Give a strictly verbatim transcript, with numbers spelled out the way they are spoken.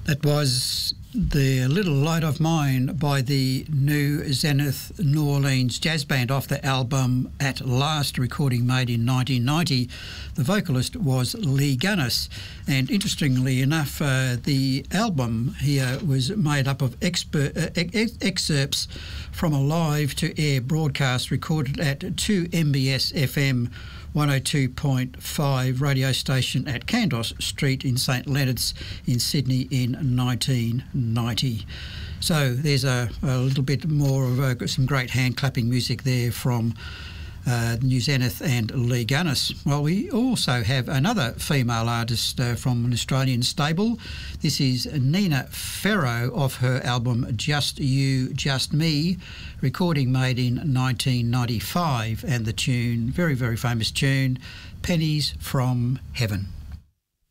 That was The Little Light of Mine by the New Zenith New Orleans Jazz Band off the album At Last, recording made in nineteen ninety. The vocalist was Lee Gunnis, and interestingly enough, uh, the album here was made up of exper- uh, ex- excerpts from a live-to-air broadcast recorded at two M B S F M one oh two point five radio station at Candos Street in St Leonards in Sydney in nineteen ninety. So there's a, a little bit more of a, some great hand clapping music there from uh, New Zenith and Lee Gunnis. Well, we also have another female artist uh, from an Australian stable. This is Nina Ferro off her album Just You, Just Me, recording made in nineteen ninety-five, and the tune, very, very famous tune, Pennies from Heaven.